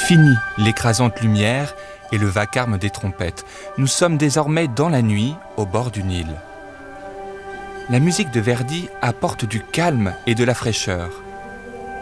Fini l'écrasante lumière et le vacarme des trompettes. Nous sommes désormais dans la nuit, au bord du Nil. La musique de Verdi apporte du calme et de la fraîcheur.